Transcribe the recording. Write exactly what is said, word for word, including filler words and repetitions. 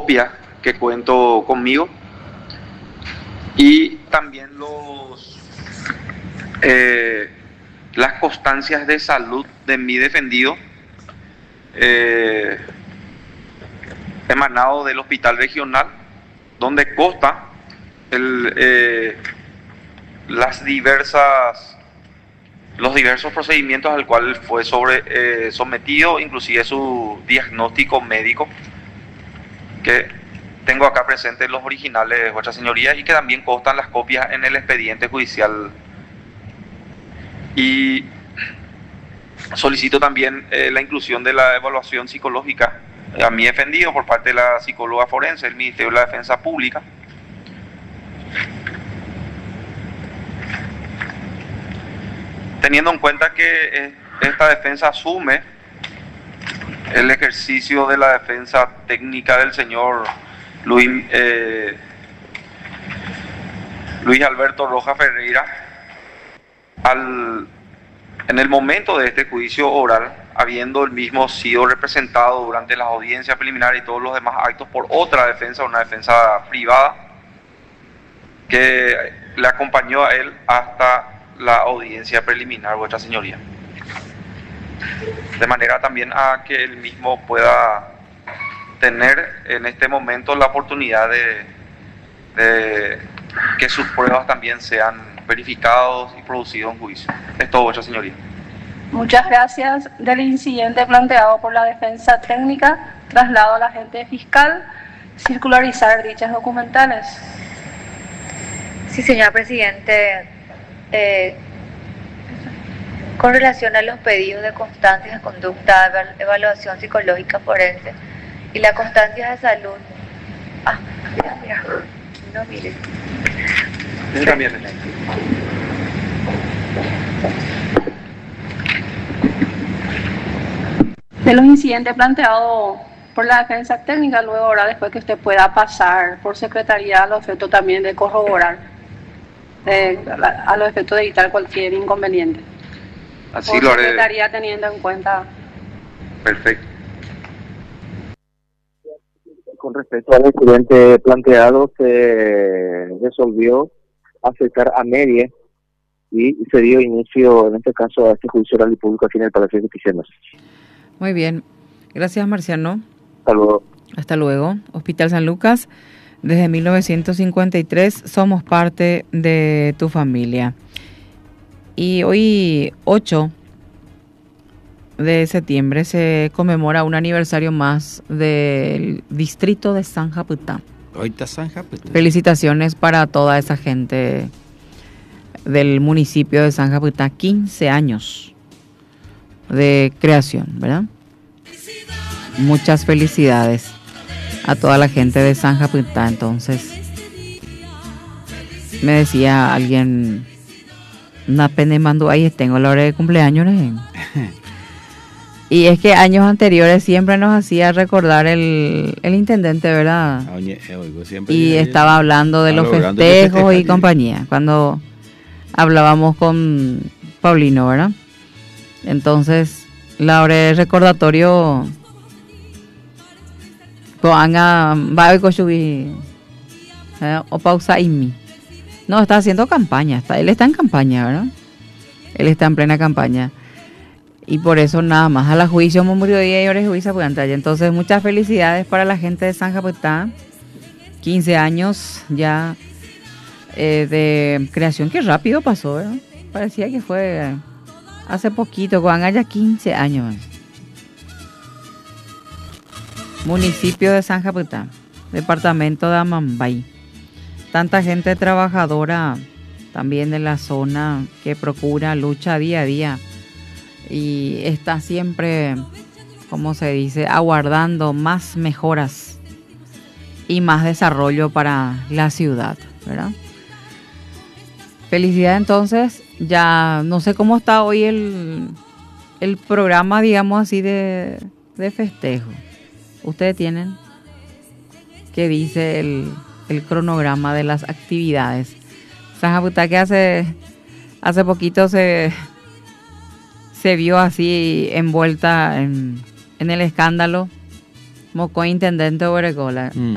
copias que cuento conmigo y también los eh, las constancias de salud de mi defendido eh, emanado del hospital regional, donde consta el, eh, las diversas los diversos procedimientos al cual fue sobre, eh, sometido, inclusive su diagnóstico médico, que tengo acá presentes los originales, vuestra señoría, y que también constan las copias en el expediente judicial. Y solicito también eh, la inclusión de la evaluación psicológica a mi defendido por parte de la psicóloga forense del Ministerio de la Defensa Pública. Teniendo en cuenta que esta defensa asume el ejercicio de la defensa técnica del señor Luis, eh, Luis Alberto Rojas Ferreira, al, en el momento de este juicio oral, habiendo el mismo sido representado durante las audiencias preliminares y todos los demás actos por otra defensa, una defensa privada, que le acompañó a él hasta la audiencia preliminar, vuestra señoría, de manera también a que él mismo pueda tener en este momento la oportunidad de, de que sus pruebas también sean verificados y producidos en juicio. Es todo, vuestra señoría. Muchas gracias. Del incidente planteado por la defensa técnica, traslado al agente fiscal circularizar dichas documentales. Sí, señor presidente. Eh, con relación a los pedidos de constancias de conducta, evaluación psicológica forense y las constancias de salud. Ah, mira, mira. No mire. Yo también. De los incidentes planteados por la defensa técnica, luego ahora después que usted pueda pasar por secretaría a los efectos también de corroborar. Eh, a los efectos de evitar cualquier inconveniente. Así Por lo haré. secretaría teniendo en cuenta. Perfecto. Con respecto al incidente planteado, se resolvió acercar a Medie y se dio inicio, en este caso, a este juicio oral y público aquí en el Palacio de Justicia. Muy bien. Gracias, Marciano. Hasta luego. Hasta luego. Hospital San Lucas. Desde mil novecientos cincuenta y tres somos parte de tu familia. Y hoy, ocho de septiembre, se conmemora un aniversario más del distrito de San Japutá. Hoy está San Japutá. Felicitaciones para toda esa gente del municipio de San Japutá. quince años de creación, ¿verdad? Muchas felicidades a toda la gente de San Japutá. Entonces, me decía alguien, una pena mando ahí, tengo la hora de cumpleaños. ¿eh? Y es que años anteriores siempre nos hacía recordar el, el intendente, ¿verdad? Oye, oigo, siempre y viene, estaba hablando de los festejos y compañía, cuando hablábamos con Paulino, ¿verdad? Entonces, la hora de recordatorio Coanga va a subir o pausa y no está haciendo campaña, está, él está en campaña, ¿verdad? Él está en plena campaña y por eso nada más a la juicio me murió día y ahora es juicio pues, entonces muchas felicidades para la gente de San Japutá, quince años ya eh, de creación, que rápido pasó, ¿verdad? Parecía que fue hace poquito, Coanga ya quince años. Municipio de San Japutá, departamento de Amambay. Tanta gente trabajadora también de la zona que procura, lucha día a día y está siempre, como se dice, aguardando más mejoras y más desarrollo para la ciudad, ¿verdad? Felicidad entonces. Ya no sé cómo está hoy el, el programa, digamos así, de, de festejo. Ustedes tienen, ¿qué dice el, el cronograma de las actividades? San Japutá, que hace hace poquito se se vio así envuelta en, en el escándalo como cointendente Oregola. Mm.